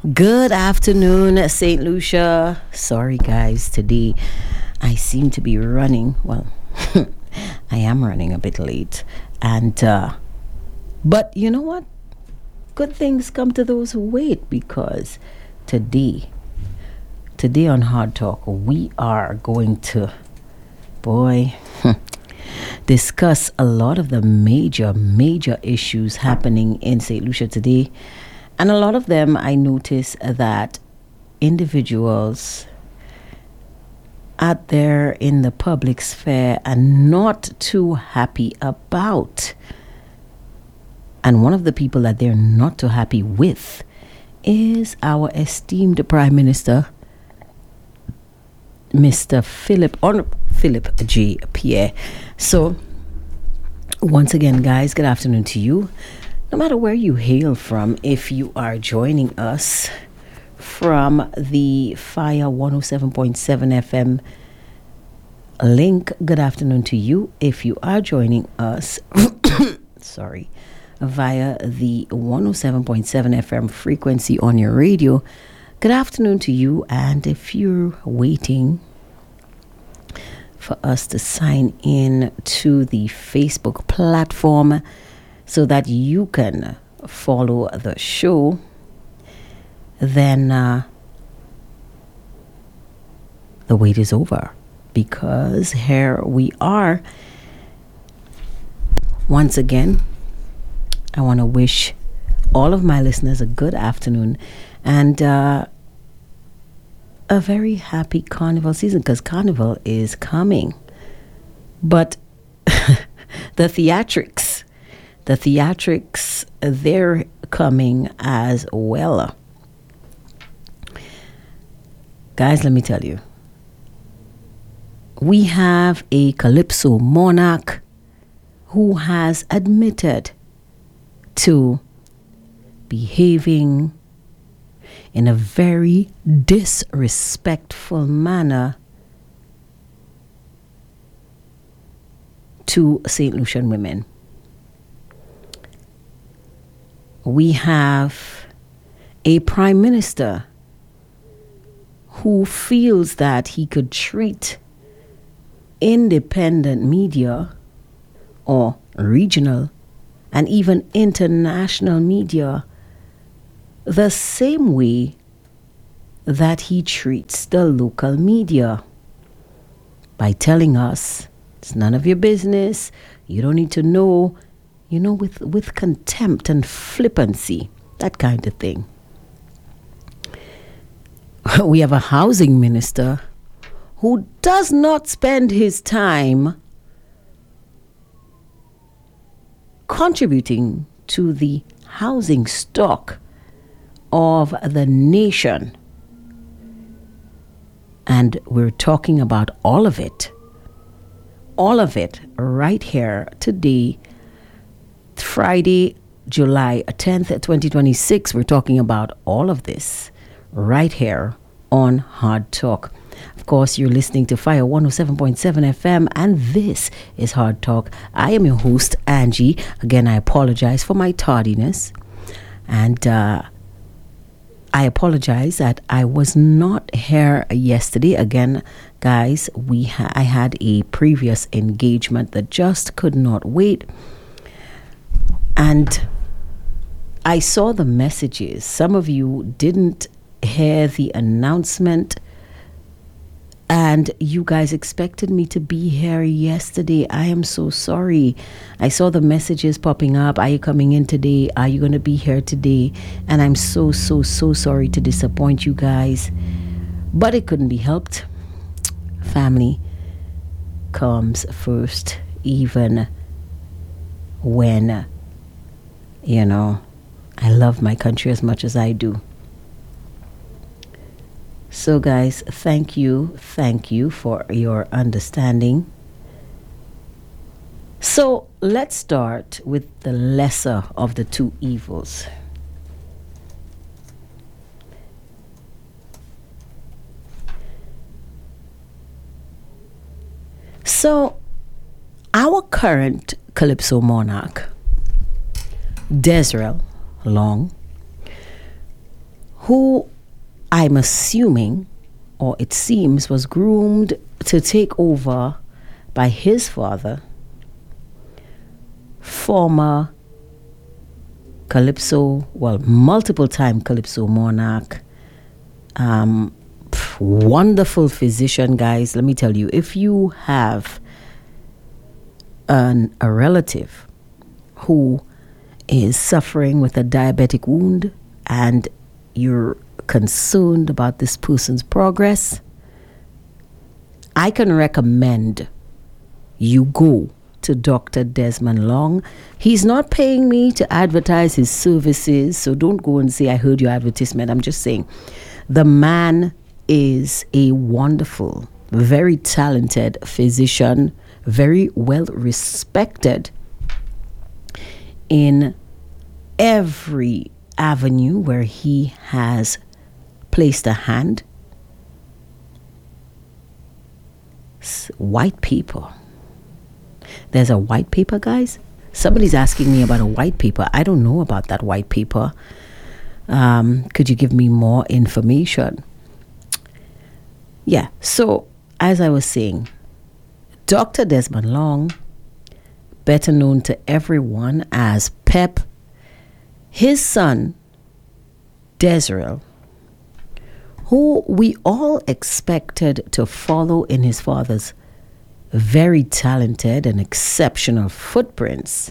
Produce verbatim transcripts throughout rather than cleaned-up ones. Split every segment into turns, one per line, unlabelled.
Good afternoon, Saint Lucia. Sorry, guys, today I seem to be running. Well, I am running a bit late, and uh, but you know what? Good things come to those who wait, because today, today on Hard Talk, we are going to, boy, discuss a lot of the major, major issues happening in Saint Lucia today. And a lot of them, I notice that individuals out there in the public sphere are not too happy about. And one of the people that they're not too happy with is our esteemed Prime Minister, Mister Philip, or Philip J. Pierre. So, once again, guys, good afternoon to you. No matter where you hail from, if you are joining us from the Fire one oh seven point seven F M link, good afternoon to you. If you are joining us, sorry, via the one oh seven point seven F M frequency on your radio, good afternoon to you. And if you're waiting for us to sign in to the Facebook platform so that you can follow the show, then uh, the wait is over, because here we are. Once again, I want to wish all of my listeners a good afternoon and uh, a very happy carnival season, because carnival is coming. But the theatrics, the theatrics, they're coming as well. Guys, let me tell you, we have a Calypso monarch who has admitted to behaving in a very disrespectful manner to Saint Lucian women. We have a prime minister who feels that he could treat independent media or regional and even international media the same way that he treats the local media, by telling us it's none of your business, you don't need to know, you know, with, with contempt and flippancy, that kind of thing. We have a housing minister who does not spend his time contributing to the housing stock of the nation. And we're talking about all of it. All of it right here today, Friday, July tenth, twenty twenty-six. We're talking about all of this right here on Hard Talk. Of course, you're listening to Fire one oh seven point seven F M, and this is Hard Talk. I am your host, Angie. Again, I apologize for my tardiness. And uh, I apologize that I was not here yesterday. Again, guys, we ha- I had a previous engagement that just could not wait. And I saw the messages. Some of you didn't hear the announcement, and you guys expected me to be here yesterday. I am so sorry. I saw the messages popping up. Are you coming in today? Are you going to be here today? And I'm so, so, so sorry to disappoint you guys. But it couldn't be helped. Family comes first, even when, you know, I love my country as much as I do. So guys, thank you, thank you for your understanding. So let's start with the lesser of the two evils. So our current Calypso monarch, Desrel Long, who I'm assuming, or it seems, was groomed to take over by his father, former Calypso, well, multiple time Calypso monarch, um, wonderful physician, guys. Let me tell you, if you have an, a relative who is suffering with a diabetic wound and you're concerned about this person's progress, I can recommend you go to Doctor Desmond Long. He's not paying me to advertise his services, so don't go and say I heard your advertisement. I'm just saying the man is a wonderful, very talented physician, very well respected in every avenue where he has placed a hand. White paper. There's a white paper, guys. Somebody's asking me about a white paper. I don't know about that white paper. Um, could you give me more information? Yeah, so as I was saying, Doctor Desmond Long, better known to everyone as Pep, his son, Desrel, who we all expected to follow in his father's very talented and exceptional footprints,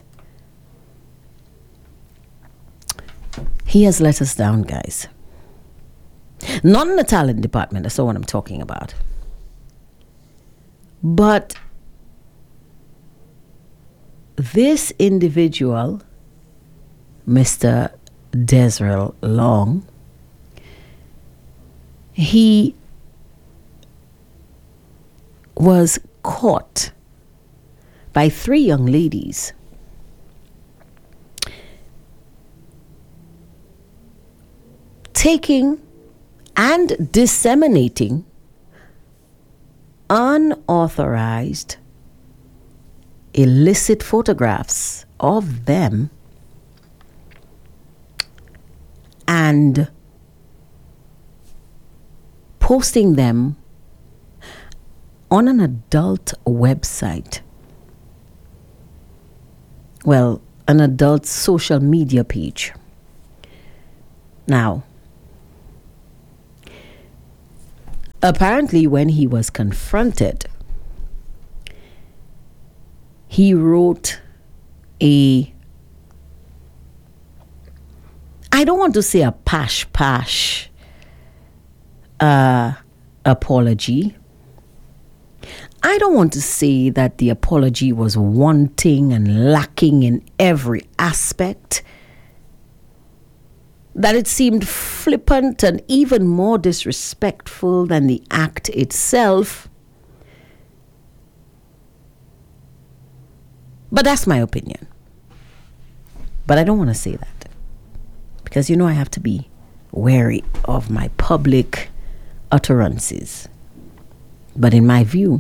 he has let us down, guys. Not in the talent department, that's not what I'm talking about. But this individual, Mister Desrel Long, he was caught by three young ladies taking and disseminating unauthorized illicit photographs of them and posting them on an adult website. Well, an adult social media page. Now, apparently when he was confronted, he wrote a, I don't want to say a pash pash uh, apology. I don't want to say that the apology was wanting and lacking in every aspect, that it seemed flippant and even more disrespectful than the act itself. But that's my opinion. But I don't want to say that, because you know I have to be wary of my public utterances. But in my view,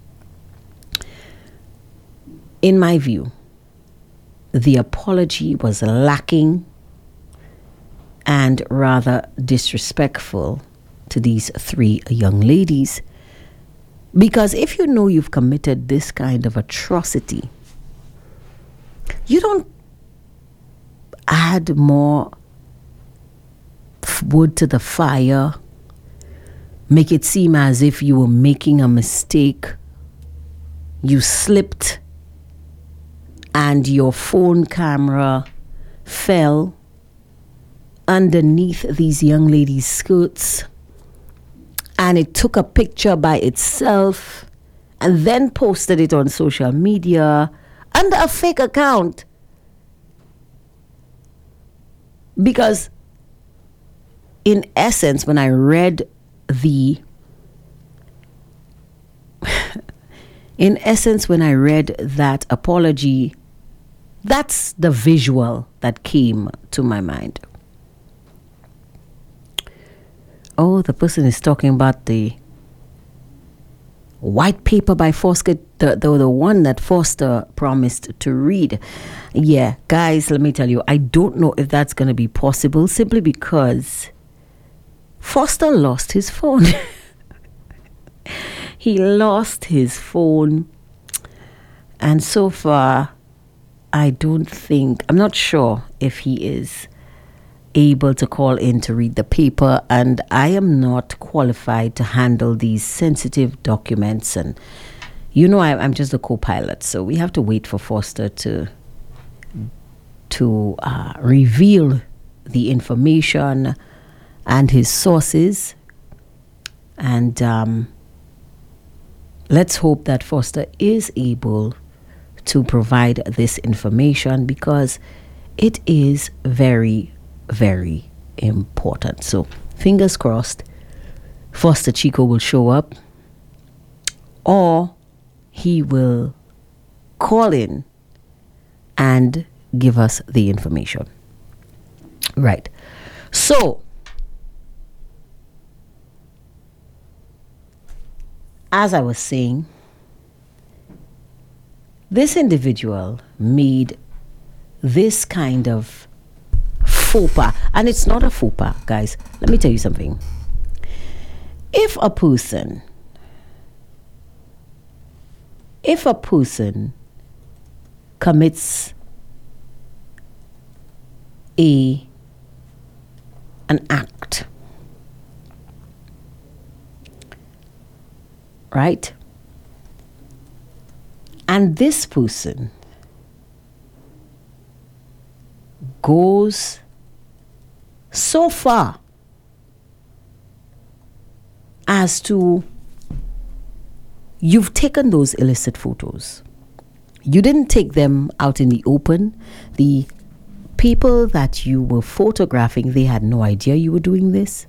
in my view, the apology was lacking and rather disrespectful to these three young ladies. Because if you know you've committed this kind of atrocity, you don't add more wood to the fire, make it seem as if you were making a mistake, you slipped and your phone camera fell underneath these young ladies' skirts and it took a picture by itself and then posted it on social media under a fake account. Because in essence, when I read the in essence when I read that apology, that's the visual that came to my mind. Oh, the person is talking about the white paper by Foster, the, the, the one that Foster promised to read. Yeah, guys, let me tell you, I don't know if that's going to be possible, simply because Foster lost his phone. He lost his phone. And so far, I don't think, I'm not sure if he is able to call in to read the paper, and I am not qualified to handle these sensitive documents. And you know, I, I'm just a co-pilot, so we have to wait for Foster to to uh, reveal the information and his sources. And um, let's hope that Foster is able to provide this information, because it is very, very important. So fingers crossed, Foster Chico will show up, or he will call in and give us the information. Right. So, as I was saying, this individual made this kind of faux pas. And it's not a faux pas, guys. Let me tell you something. If a person, if a person commits a an act, right? And this person goes so far as to, you've taken those illicit photos. You didn't take them out in the open. The people that you were photographing, they had no idea you were doing this.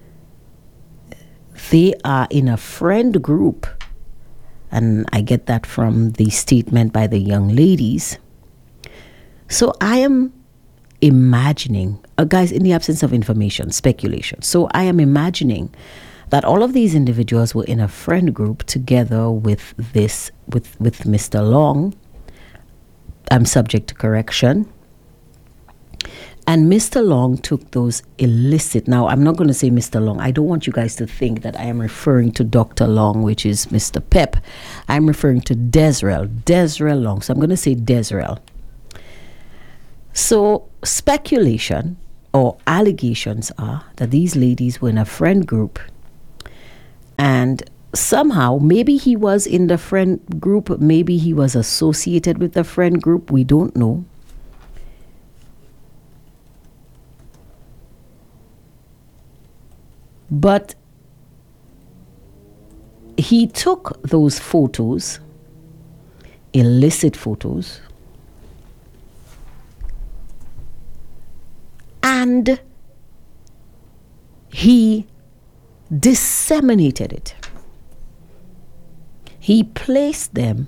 They are in a friend group. And I get that from the statement by the young ladies. So I am imagining, uh, guys, in the absence of information, speculation. So I am imagining that all of these individuals were in a friend group together with this, with, with Mister Long. I'm subject to correction. And Mister Long took those illicit. Now, I'm not going to say Mister Long. I don't want you guys to think that I am referring to Doctor Long, which is Mister Pep. I'm referring to Desrel, Desrel Long. So I'm going to say Desrel. So speculation or allegations are that these ladies were in a friend group, and somehow, maybe he was in the friend group, maybe he was associated with the friend group. We don't know. But he took those photos, illicit photos, and he disseminated it. He placed them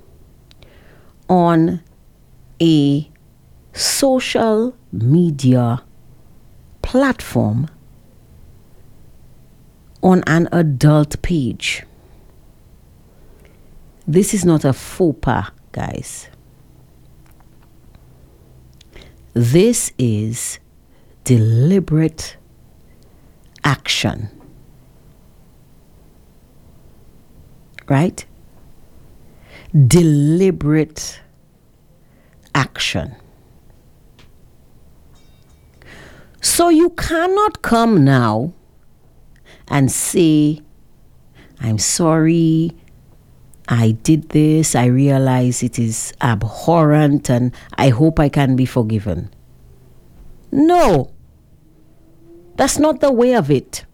on a social media platform, on an adult page. This is not a faux pas, guys. This is deliberate action. Right? Deliberate action. So you cannot come now and say, I'm sorry, I did this, I realize it is abhorrent, and I hope I can be forgiven. No, that's not the way of it.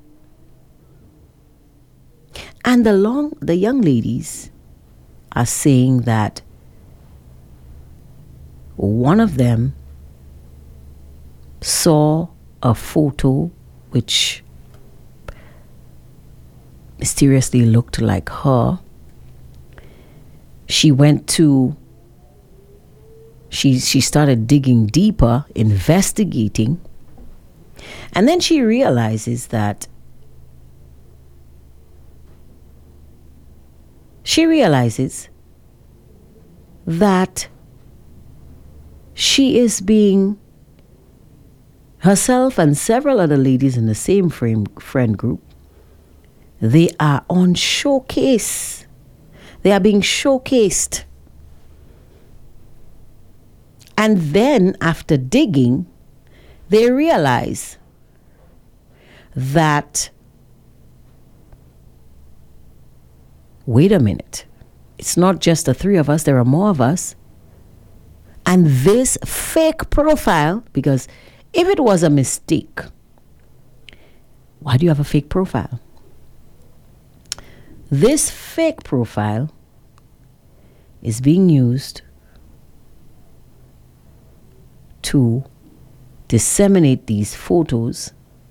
And the long, the young ladies are saying that one of them saw a photo which mysteriously looked like her. She went to, she, she started digging deeper, investigating, and then she realizes that she realizes that she is being herself and several other ladies in the same frame friend group, they are on showcase. They are being showcased. And then after digging, they realize that, wait a minute, it's not just the three of us, there are more of us. And this fake profile, because if it was a mistake, why do you have a fake profile? This fake profile is being used to disseminate these photos,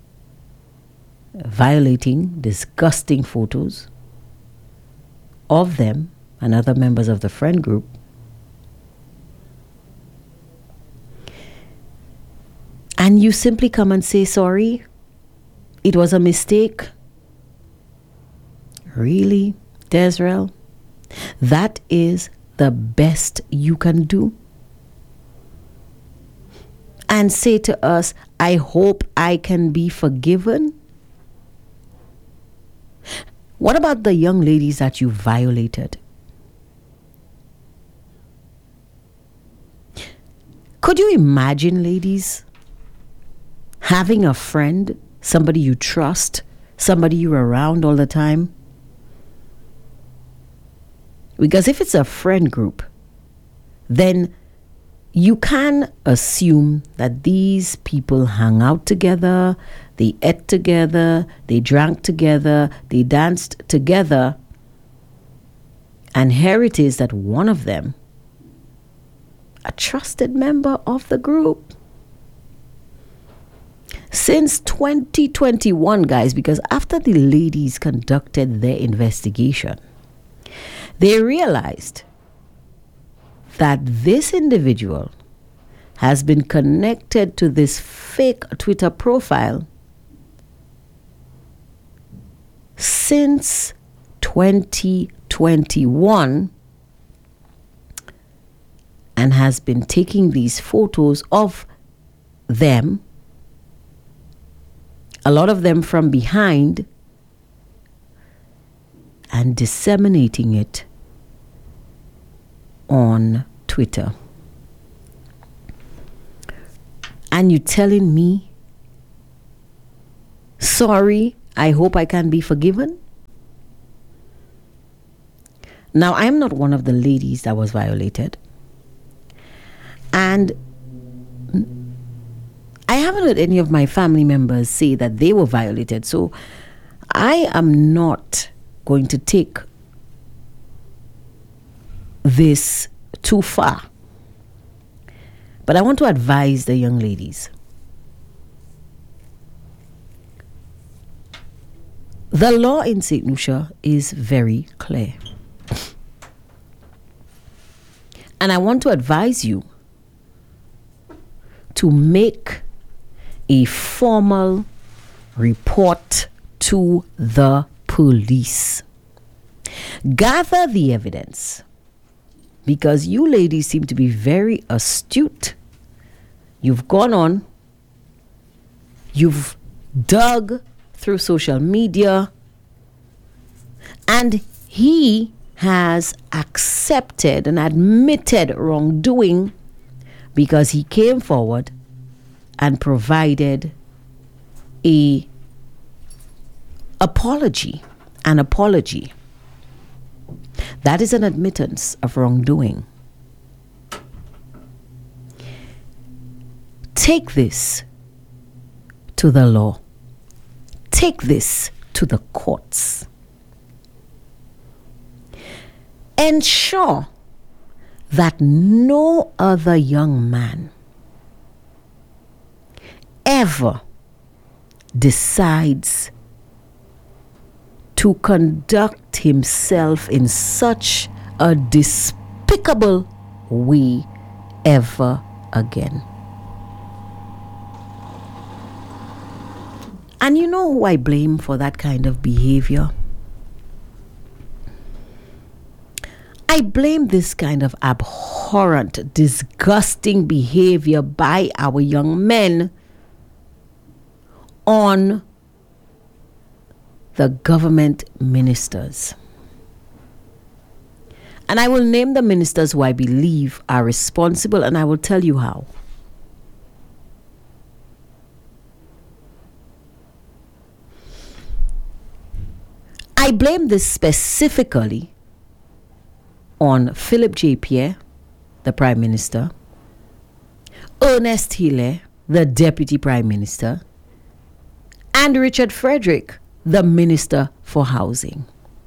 violating, disgusting photos of them and other members of the friend group. And you simply come and say, sorry, it was a mistake. Really, Desrel? That is the best you can do? And say to us, I hope I can be forgiven? What about the young ladies that you violated? Could you imagine, ladies, having a friend, somebody you trust, somebody you're around all the time? Because if it's a friend group, then you can assume that these people hung out together, they ate together, they drank together, they danced together. And here it is that one of them, a trusted member of the group, since twenty twenty-one, guys, because after the ladies conducted their investigation, they realized that this individual has been connected to this fake Twitter profile since twenty twenty-one and has been taking these photos of them, a lot of them from behind, and disseminating it on Twitter. And you telling me, sorry, I hope I can be forgiven? Now, I'm not one of the ladies that was violated. And I haven't heard any of my family members say that they were violated. So I am not going to take this too far. But I want to advise the young ladies. The law in Saint Lucia is very clear. And I want to advise you to make a formal report to the police. Gather the evidence, because you ladies seem to be very astute. You've gone on, you've dug through social media, and he has accepted and admitted wrongdoing because he came forward and provided a apology, an apology. That is an admittance of wrongdoing. Take this to the law. Take this to the courts. Ensure that no other young man ever decides to conduct himself in such a despicable way ever again. And you know who I blame for that kind of behavior? I blame this kind of abhorrent, disgusting behavior by our young men on the government ministers. And I will name the ministers who I believe are responsible, and I will tell you how. I blame this specifically on Philip J. Pierre, the Prime Minister, Ernest Hilaire, the Deputy Prime Minister, and Richard Frederick, the Minister for Housing.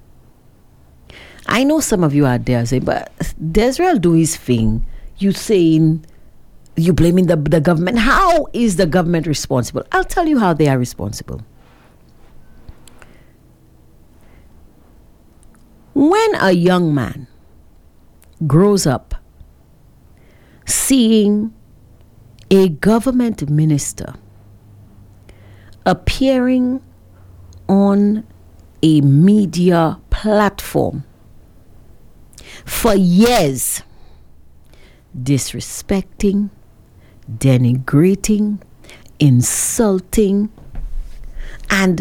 I know some of you out there saying, but Desrel do his thing. You saying, you blaming the, the government. How is the government responsible? I'll tell you how they are responsible. When a young man grows up seeing a government minister appearing on a media platform for years, disrespecting, denigrating, insulting, and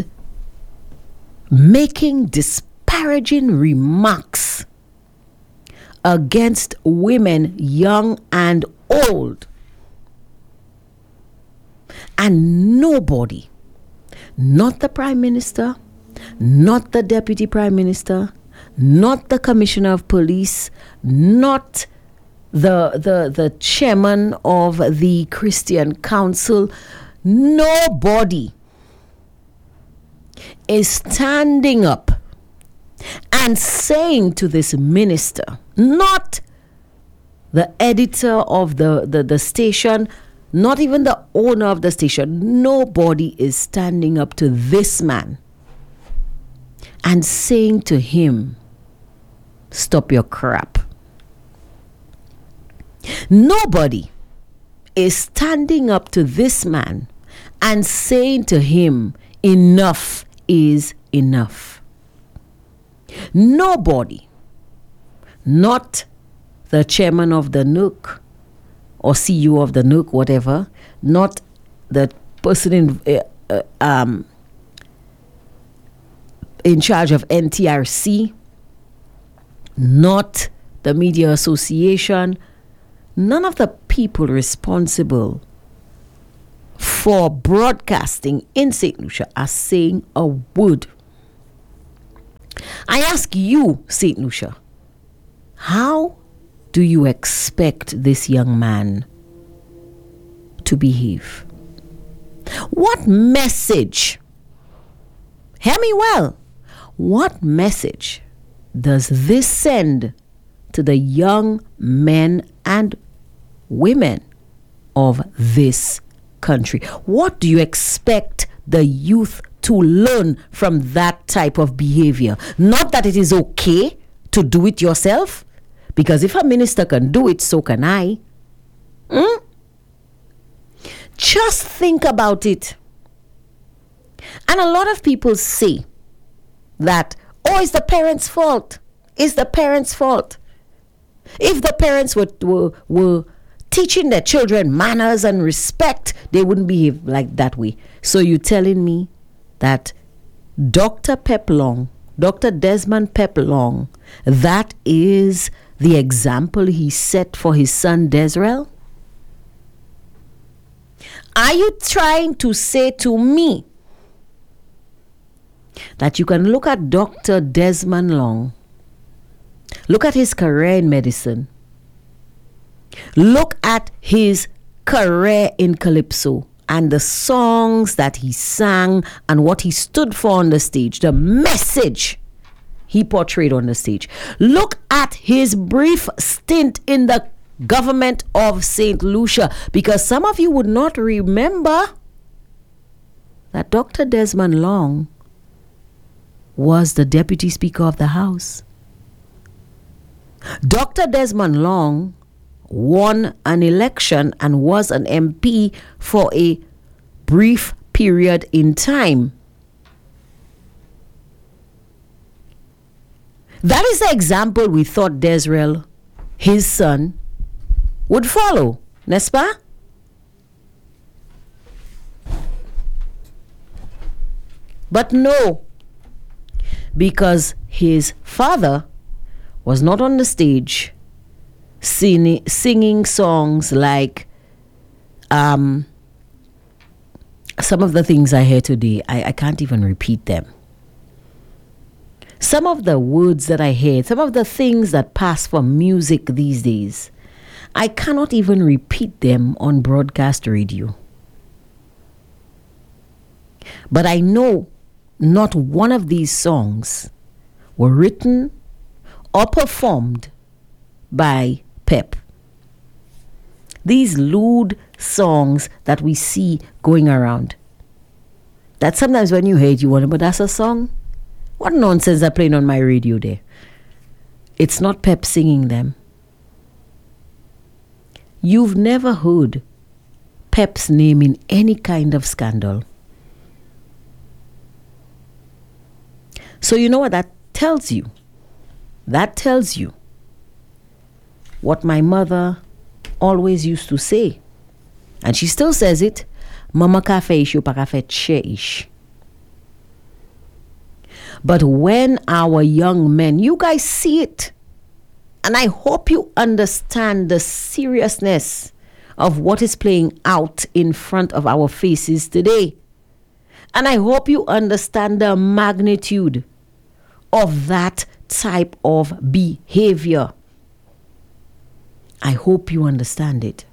making disparaging remarks against women, young and old. And nobody, not the Prime Minister, not the Deputy Prime Minister, not the Commissioner of Police, not the, the, the Chairman of the Christian Council, nobody is standing up and saying to this minister, not the editor of the, the, the station, not even the owner of the station, nobody is standing up to this man and saying to him, stop your crap. Nobody is standing up to this man and saying to him, enough is enough. Nobody, not the chairman of the N U C or C E O of the N U C, whatever, not the person in uh, uh, um, in charge of N T R C, not the Media Association, none of the people responsible for broadcasting in Saint Lucia are saying a word. I ask you, Saint Lucia, how do you expect this young man to behave? What message, hear me well, what message does this send to the young men and women of this country? What do you expect the youth to learn from that type of behavior? Not that it is okay to do it yourself, because if a minister can do it, so can I. Hmm? Just think about it. And a lot of people say that, oh, it's the parents' fault. It's the parents' fault. If the parents were, were, were teaching their children manners and respect, they wouldn't behave like that way. So you're telling me that Doctor Peplong, Doctor Desmond Peplong, that is the example he set for his son Desrel? Are you trying to say to me that you can look at Doctor Desmond Long, look at his career in medicine, look at his career in Calypso, and the songs that he sang and what he stood for on the stage, the message he portrayed on the stage. Look at his brief stint in the government of Saint Lucia, because some of you would not remember that Doctor Desmond Long was the Deputy Speaker of the House. Doctor Desmond Long won an election and was an M P for a brief period in time. That is the example we thought Desrel, his son, would follow, n'est-ce pas? But no, because his father was not on the stage singing, singing songs like um, some of the things I hear today. I, I can't even repeat them. Some of the words that I hear, some of the things that pass for music these days, I cannot even repeat them on broadcast radio. But I know not one of these songs were written or performed by Pep. These lewd songs that we see going around, that sometimes when you hear it, you wonder, but that's a song? What nonsense are playing on my radio there? It's not Pep singing them. You've never heard Pep's name in any kind of scandal. So you know what that tells you? That tells you what my mother always used to say. And she still says it. Mama kafe ish, upa kafe che ish. But when our young men, you guys see it, and I hope you understand the seriousness of what is playing out in front of our faces today. And I hope you understand the magnitude of that type of behavior. I hope you understand it.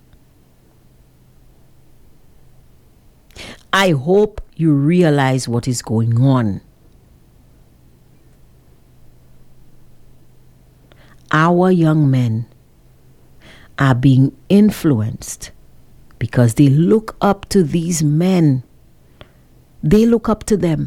I hope you realize what is going on. Our young men are being influenced because they look up to these men. They look up to them.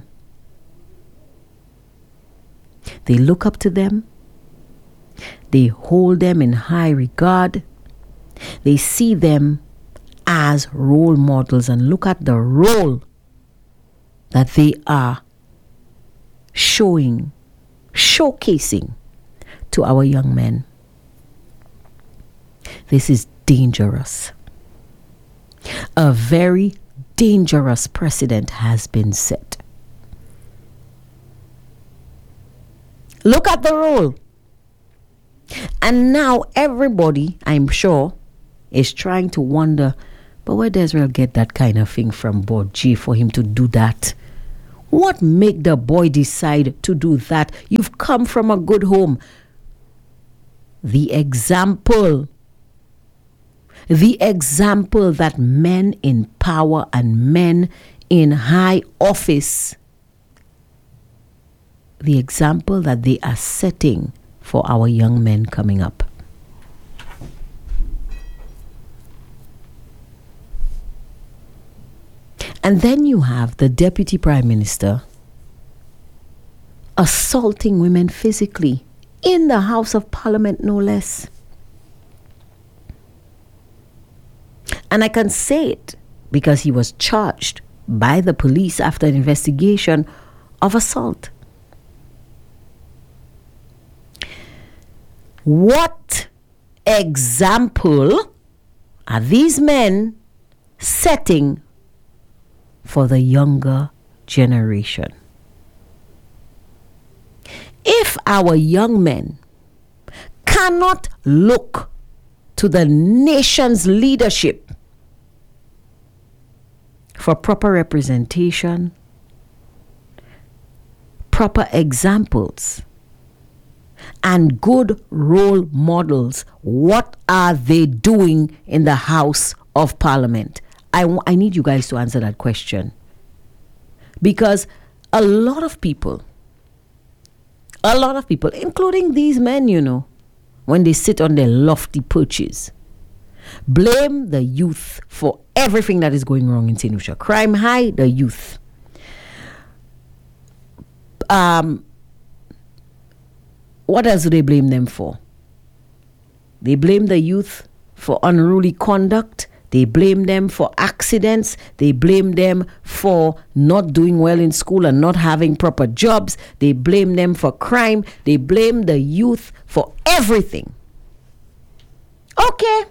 They look up to them. They hold them in high regard. They see them as role models, and look at the role that they are showing, showcasing to our young men. This is dangerous. A very dangerous precedent has been set. Look at the role. And now everybody, I'm sure, is trying to wonder, but where does Israel get that kind of thing from Board G for him to do that? What made the boy decide to do that? You've come from a good home. The example, the example that men in power and men in high office, the example that they are setting for our young men coming up. And then you have the Deputy Prime Minister assaulting women physically in the House of Parliament, no less. And I can say it because he was charged by the police after an investigation of assault. What example are these men setting for the younger generation? If our young men cannot look to the nation's leadership for proper representation, proper examples, and good role models, what are they doing in the House of Parliament? I, I need you guys to answer that question. Because a lot of people, a lot of people, including these men, you know, when they sit on their lofty perches, blame the youth for everything that is going wrong in Saint Lucia. Crime high, the youth. Um, what else do they blame them for? They blame the youth for unruly conduct. They blame them for accidents. They blame them for not doing well in school and not having proper jobs. They blame them for crime. They blame the youth for everything. Okay.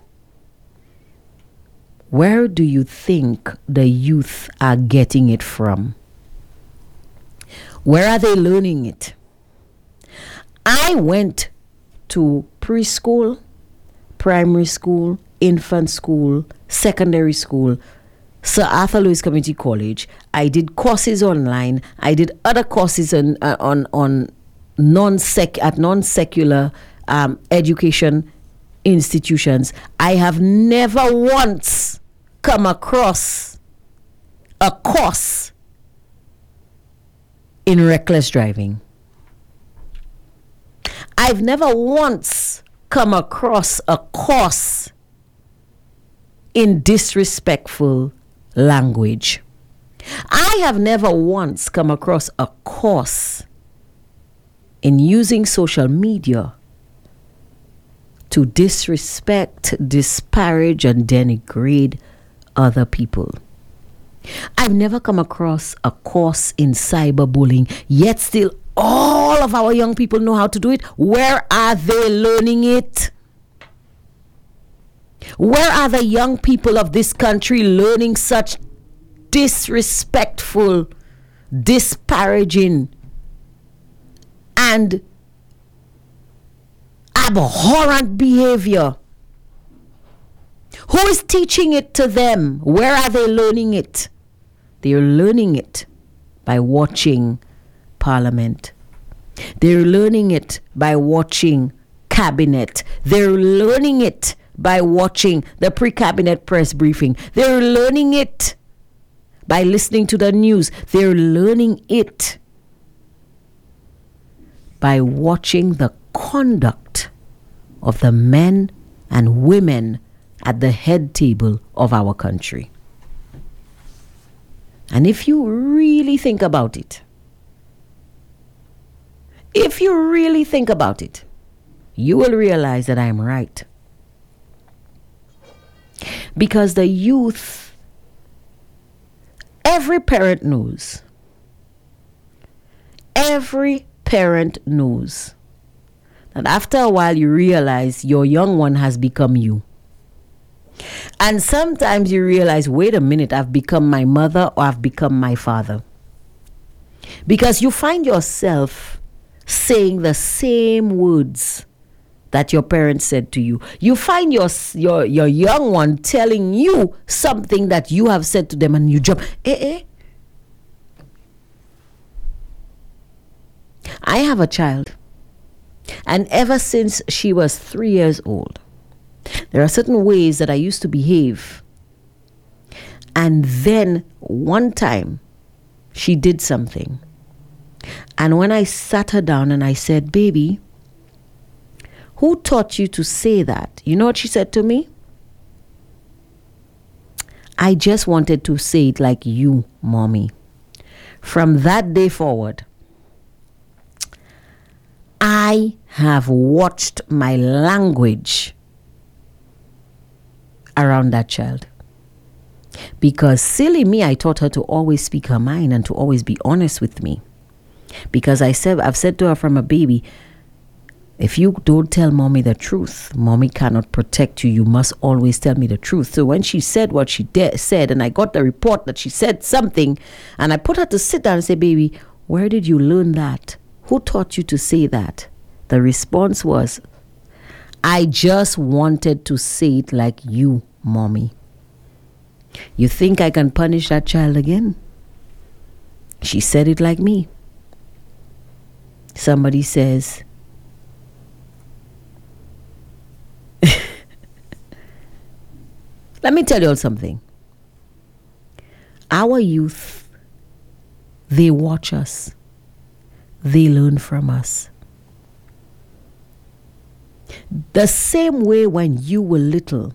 Where do you think the youth are getting it from? Where are they learning it? I went to preschool, primary school, infant school, secondary school, Sir Arthur Lewis Community College. I did courses online. I did other courses on uh, on on non-sec at non-secular um, education institutions. I have never once come across a course in reckless driving. I've never once come across a course in disrespectful language. I have never once come across a course in using social media to disrespect, disparage, and denigrate other people. I've never come across a course in cyberbullying, yet still all of our young people know how to do it. Where are they learning it? Where are the young people of this country learning such disrespectful, disparaging, and abhorrent behavior? Who is teaching it to them? Where are they learning it? They're learning it by watching Parliament. They're learning it by watching Cabinet. They're learning it by watching the pre-cabinet press briefing. They're learning it by listening to the news. They're learning it by watching the conduct of the men and women at the head table of our country. And if you really think about it, if you really think about it, you will realize that I'm right. Because the youth, every parent knows, every parent knows that after a while you realize your young one has become you. And sometimes you realize, wait a minute, I've become my mother or I've become my father. Because you find yourself saying the same words that your parents said to you. You find your, your, your young one telling you something that you have said to them, and you jump, eh, eh. I have a child, and ever since she was three years old, there are certain ways that I used to behave. And then one time she did something. And when I sat her down and I said, baby, who taught you to say that? You know what she said to me? I just wanted to say it like you, mommy. From that day forward, I have watched my language around that child. Because silly me, I taught her to always speak her mind and to always be honest with me. Because I said, I've said to her from a baby, if you don't tell mommy the truth, mommy cannot protect you. You must always tell me the truth. So when she said what she de- said, and I got the report that she said something, and I put her to sit down and say, baby, where did you learn that? Who taught you to say that? The response was, I just wanted to say it like you, mommy. You think I can punish that child again? She said it like me. Somebody says, let me tell you all something. Our youth, they watch us. They learn from us. The same way when you were little,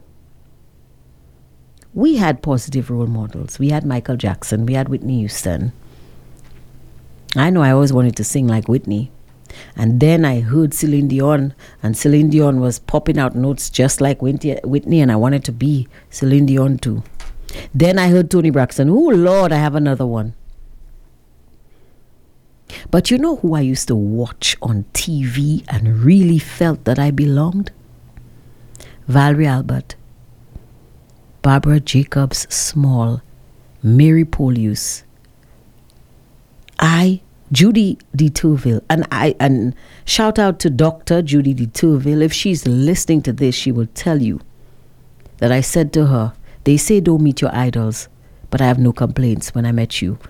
we had positive role models. We had Michael Jackson. We had Whitney Houston. I know I always wanted to sing like Whitney. And then I heard Celine Dion, and Celine Dion was popping out notes just like Whitney, and I wanted to be Celine Dion too. Then I heard Toni Braxton. Oh, Lord, I have another one. But you know who I used to watch on T V and really felt that I belonged? Valerie Albert, Barbara Jacobs Small, Mary Polius. I Judy de Tourville, and I and shout out to Doctor Judy de Tourville. If she's listening to this, she will tell you that I said to her, they say don't meet your idols, but I have no complaints when I met you.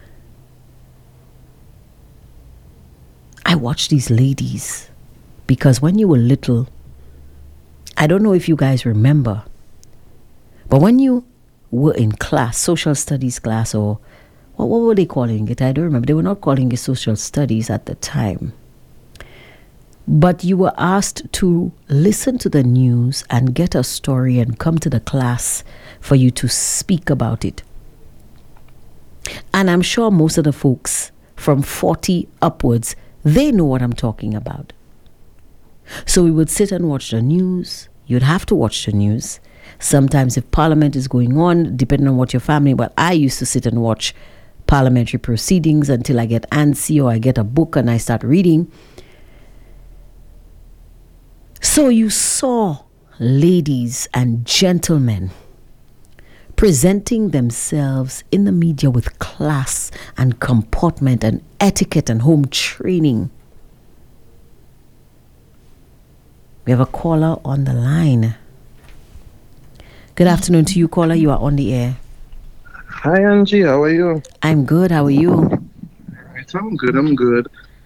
I watched these ladies because when you were little, I don't know if you guys remember, but when you were in class, social studies class, or what, what were they calling it? I don't remember. They were not calling it social studies at the time. But you were asked to listen to the news and get a story and come to the class for you to speak about it. And I'm sure most of the folks from forty upwards, they know what I'm talking about. So we would sit and watch the news. You'd have to watch the news. Sometimes if Parliament is going on, depending on what your family, but I used to sit and watch parliamentary proceedings until I get antsy or I get a book and I start reading. So you saw ladies and gentlemen presenting themselves in the media with class and comportment and etiquette and home training. We have a caller on the line. Good afternoon to you, caller. You are on the air.
Hi, Angie. How are you?
I'm good. How are you?
Right, I'm good. I'm good.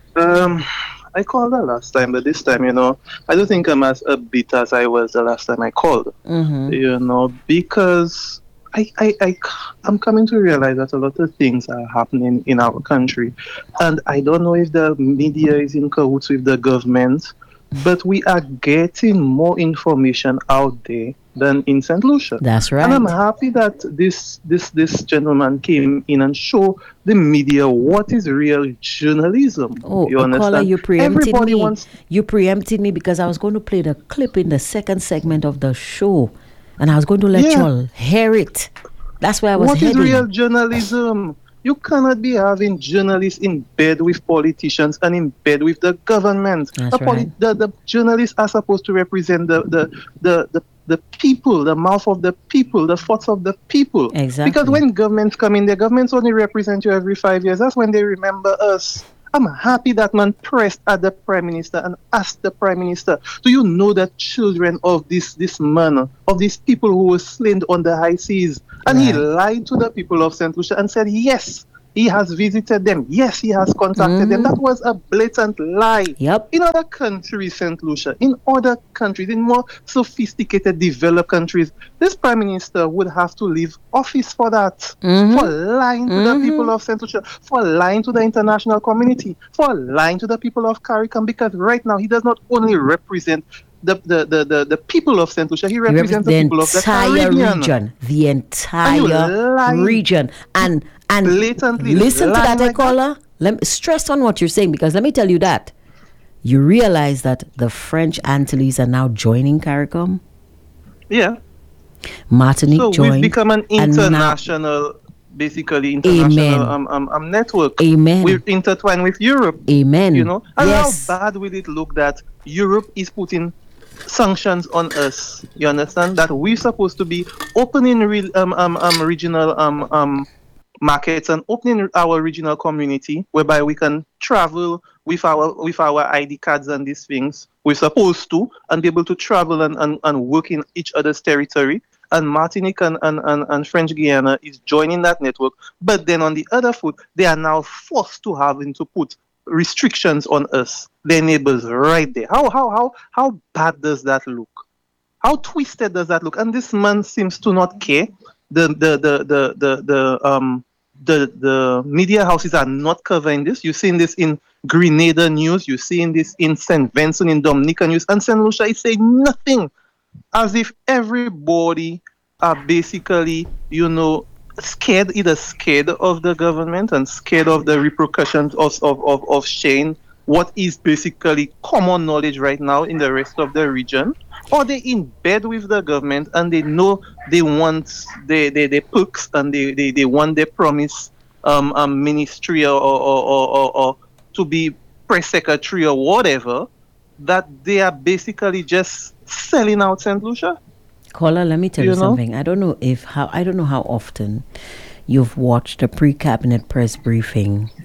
Um, I called the last time, but this time, you know, I don't think I'm as upbeat as I was the last time I called.
Mm-hmm.
You know, because I, I, I, I'm coming to realize that a lot of things are happening in our country, and I don't know if the media is in cahoots with the government, but we are getting more information out there than in Saint Lucia.
That's right.
And I'm happy that this this this gentleman came in and showed the media what is real journalism.
Oh,
you understand?
Caller, you preempted
Everybody
me.
wants.
You preempted me because I was going to play the clip in the second segment of the show, and I was going to let
Yeah.
y'all hear it. That's where I was
What
heading.
is real journalism? You cannot be having journalists in bed with politicians and in bed with the government.
That's
the, poli-
right.
the, the journalists are supposed to represent the, the, the, the, the people, the mouth of the people, the thoughts of the people.
Exactly.
Because when governments come in, the governments only represent you every five years. That's when they remember us. I'm happy that man pressed at the Prime Minister and asked the Prime Minister, do you know that children of this, this man, of these people who were slain on the high seas? And
Right.
he lied to the people of Saint Lucia and said, yes, he has visited them. Yes, he has contacted them.
Mhm.
That was a blatant lie.
Yep.
In other countries, Saint Lucia, in other countries, in more sophisticated, developed countries, this Prime Minister would have to leave office for that,
Mhm.
for lying to
Mhm.
the people of Saint Lucia, for lying to the international community, for lying to the people of CARICOM, because right now he does not only represent the, the, the, the, the people of Saint Lucia, he
He
represents
represents the
the people of the
entire
Caribbean.
region. The
And
entire
you lying.
region. And and
Blatantly
listen to
lying
that,
like that.
caller. Let me stress on what you're saying, because let me tell you that you realize that the French Antilles are now joining CARICOM.
Yeah.
Martinique
So
joined.
we've become an
and now-
international, basically international
Amen.
um, um, um, network.
Amen.
We're intertwined with Europe.
Amen.
You know, and
Yes.
how bad will it look that Europe is putting sanctions on us? You understand that we're supposed to be opening real um, um, um regional um um markets and opening our regional community, whereby we can travel with our with our I D cards and these things. We're supposed to and be able to travel and, and, and work in each other's territory. And Martinique and, and, and, and French Guiana is joining that network. But then on the other foot, they are now forced to having to put restrictions on us, their neighbors, right there. How how how how bad does that look? How twisted does that look? And this man seems to not care. The the the the the, the um the the media houses are not covering this. You're seeing this in Grenada News. You're seeing this in Saint Vincent, in Dominica News, and Saint Lucia is saying nothing, as if everybody are basically, you know, scared, either scared of the government and scared of the repercussions of of of, of Shane, what is basically common knowledge right now in the rest of the region, or they in bed with the government and they know they want their they, they perks and they, they, they want their promise um, um ministry or or, or, or or to be press secretary or whatever, that they are basically just selling out Saint Lucia.
Caller, let me tell you,
You know?
something. I don't know if how I don't know how often you've watched a pre-cabinet press briefing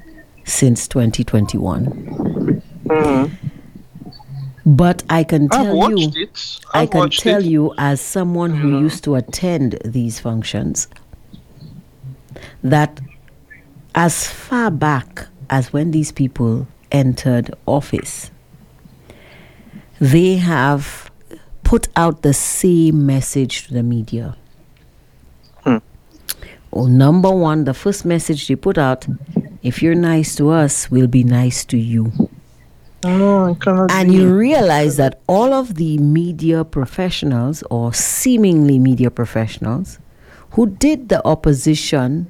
since twenty twenty-one.
Mm-hmm.
But I can
I've
tell
watched
you,
it.
I
I've
can
watched
tell
it.
you, as someone who
Yeah.
used to attend these functions, that as far back as when these people entered office, they have put out the same message to the media.
Hmm.
Oh, number one, the first message they put out: if you're nice to us, we'll be nice to you.
No, it cannot
And
be.
you realize that all of the media professionals, or seemingly media professionals, who did the opposition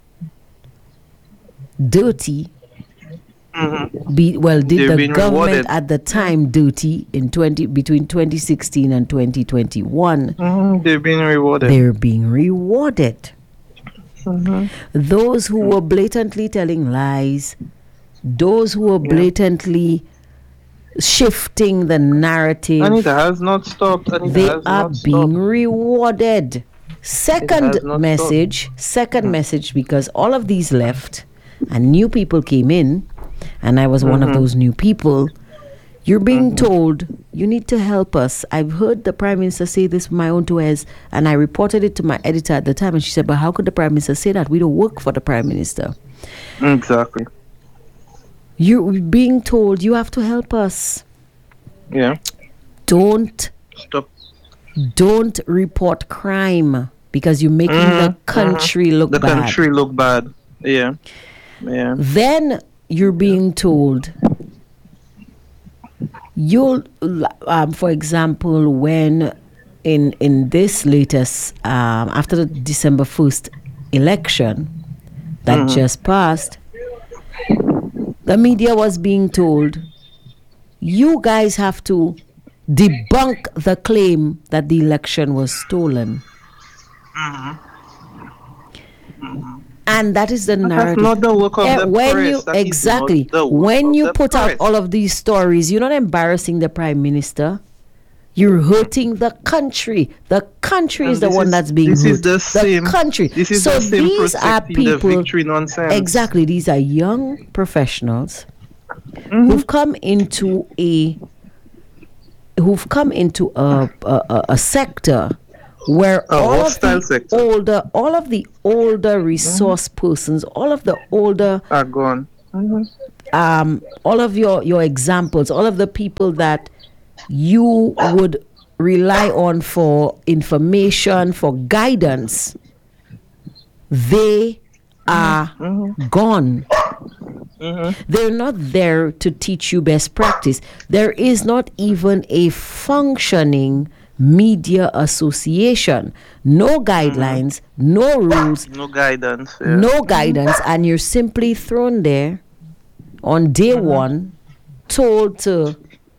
dirty,
Mhm.
be, well, did
They've
the
been
government
rewarded.
at the time dirty in twenty between twenty sixteen and twenty twenty-one,
Mhm, They've been rewarded.
they're being rewarded.
Mhm.
Those who were blatantly telling lies, those who were
Yeah.
blatantly shifting the narrative,
And it has not stopped. And it
they
has
are
not
being
stopped.
rewarded. Second
has not
message, second message, because all of these left and new people came in, and I was one of
Mhm.
those new people. You're being
Mhm.
told you need to help us. I've heard the Prime Minister say this with my own two ears, and I reported it to my editor at the time, and she said, but how could the Prime Minister say that? We don't work for the Prime Minister.
Exactly.
You're being told you have to help us.
Yeah.
Don't
Stop.
don't report crime because you're making the
Mhm,
country look
The
bad.
country look bad. Yeah. Yeah.
Then you're being told you'll, um, for example, when in in this latest um, after the December first election that
Mhm.
just passed, the media was being told, you guys have to debunk the claim that the election was stolen. And that is the
That's
narrative.
not the work of
Eh,
the
when
press.
you
That is
exactly
not the work
when
of
you
the
put out
press.
all of these stories, you're not embarrassing the Prime Minister. You're hurting the country. The country
And
is the
this
one
is-
that's being
this
hurt.
is the same-
country.
This is
so
the same
these are
protecting the
people.
victory nonsense.
Exactly. These are young professionals
Mhm.
who've come into a who've come into a a, a, a sector where
A
all of
hostile
the
sector.
older all of the older resource persons, all of the older
Are gone. Mhm.
um, all of your your examples, all of the people that you would rely on for information, for guidance, they are gone.
Mhm.
They're not there to teach you best practice. There is not even a functioning media association. No guidelines, no rules,
No guidance. Yeah.
no guidance, and you're simply thrown there on day one, told to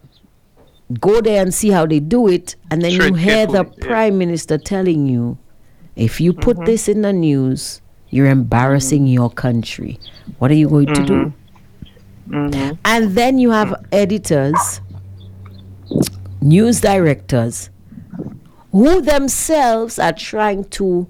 go there and see how they do it, and then you
Tread
hear the
carefully, yeah.
Prime Minister telling you, if you put this in the news, you're embarrassing your country. What are you going to do?
Mhm.
And then you have editors, news directors, who themselves are trying to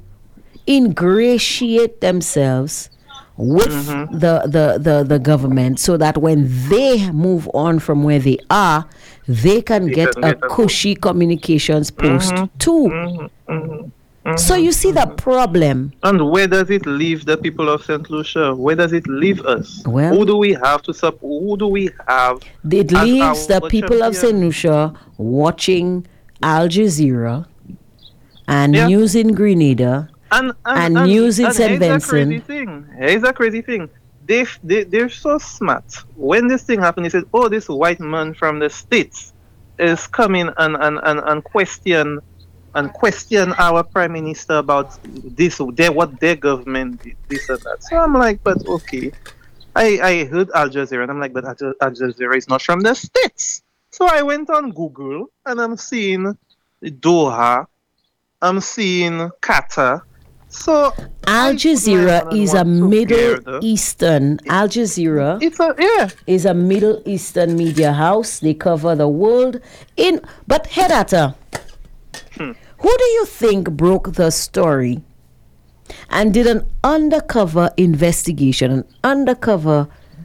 ingratiate themselves with the, the, the, the government so that when they move on from where they are, they can
They
get
can
a
get a
cushy communications post too.
Mhm. Mhm.
So you see the problem.
And where does it leave the people of Saint Lucia? Where does it leave us?
Well-
who do we have to sub? Who do we have?
It
as
leaves the
our
people of Saint
champion?
Lucia watching Al Jazeera and
Yeah.
news in Grenada.
And,
And news in
and
Saint
here's a
Vincent.
crazy thing. Here's a crazy thing. They, they, they're so smart. When this thing happened, they said, oh, this white man from the States is coming and, and, and, and question and question our prime minister about this, their, what their government did, this and that. So I'm like, but okay. I, I heard Al Jazeera, and I'm like, but Al Ja- Al Jazeera is not from the States. So I went on Google, and I'm seeing Doha, I'm seeing Qatar. So
Al
I
Jazeera
put my
is
hand
a
on one
Middle
together.
Eastern. Al Jazeera
It's a yeah.
is a Middle Eastern media house. They cover the world in. But Hedata,
Hmm.
who do you think broke the story and did an undercover investigation, an undercover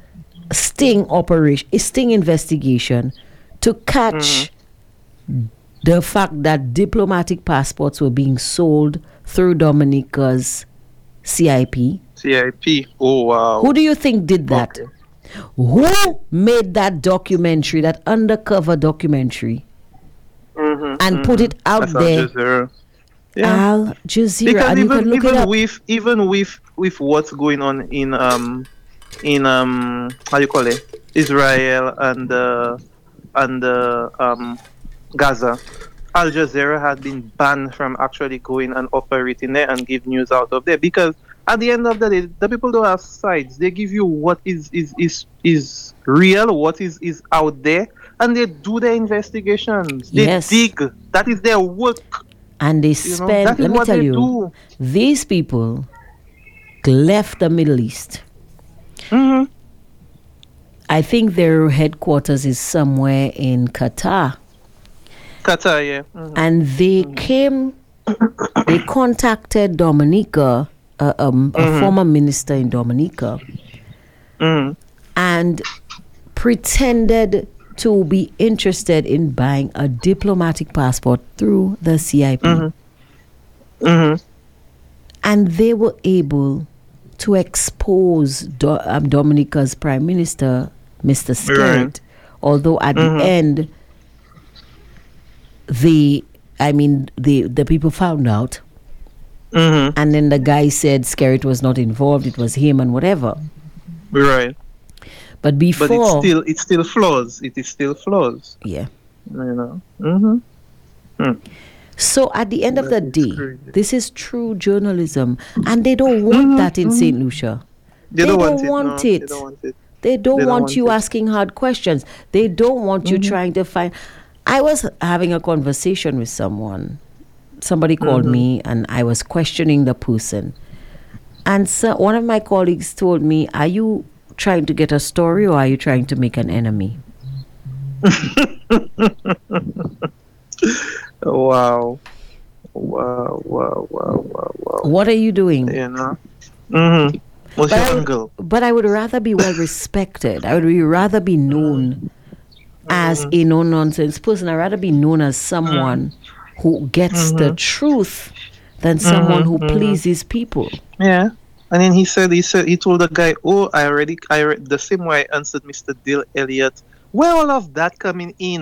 sting operation, a sting investigation to catch the fact that diplomatic passports were being sold through Dominica's C I P.
C I P. Oh wow.
Who do you think did that?
Okay.
Who made that documentary, that undercover documentary,
Mm-hmm,
and put it out
That's Al
there?
Jazeera. Yeah.
Al Jazeera,
Because
and you can
even
look it
even
up.
with even with with what's going on in um in um how you call it, Israel and uh, and uh, um Gaza, Al Jazeera had been banned from actually going and operating there and give news out of there, because at the end of the day, the people don't have sides. They give you what is is is is real, what is is out there, and they do their investigations. They
Yes.
dig. That is their work.
And they
You know,
spend,
that is
let me
what
tell
they
you,
do.
these people left the Middle East.
hmm
I think their headquarters is somewhere in Qatar.
Qatar, yeah. Mhm.
And they came, they contacted Dominica, uh, um, a former minister in Dominica,
Mhm.
and pretended to be interested in buying a diplomatic passport through the C I P.
Mhm.
And they were able to expose Do- um, Dominica's prime minister, Mister Skerrit,
Right.
although at
Mhm.
the end, the I mean the the people found out,
Mhm.
and then the guy said Skerrit was not involved; it was him and whatever.
Right.
But
But
before,
it's still it's still flaws. It is still flaws.
yeah.
You know. Mhm.
So at the end of the
That is
day,
crazy.
this is true journalism, and they don't want that in Saint Lucia.
They,
They
don't,
don't
want it.
want
no.
it.
They don't want it.
They don't
They don't
want
want
you
it.
asking hard questions. They don't want you trying to find. I was having a conversation with someone. Somebody called me and I was questioning the person. And so one of my colleagues told me, "Are you trying to get a story or are you trying to make an enemy?"
Wow. Wow. Wow. Wow. Wow. Wow.
What are you doing?
You know. Mhm. What's
But
your
I, would,
angle?
but I would rather be well respected. I would be- rather be known as a no nonsense person. I'd rather be known as someone who gets the truth than someone who pleases people.
Yeah. And then he said, he said, he told the guy, "Oh, I already, I re- the same way I answered Mister Dill Elliott. Where all of that coming in?